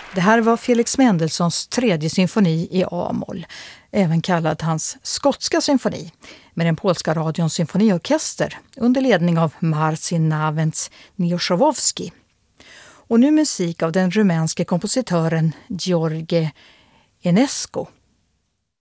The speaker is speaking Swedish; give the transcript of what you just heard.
Det här var Felix Mendelssohns tredje symfoni i A-moll, även kallad hans skotska symfoni, med den polska radions symfoniorkester under ledning av Marcin Nawęcz-Niesiołowski. Och nu musik av den rumänske kompositören George Enescu.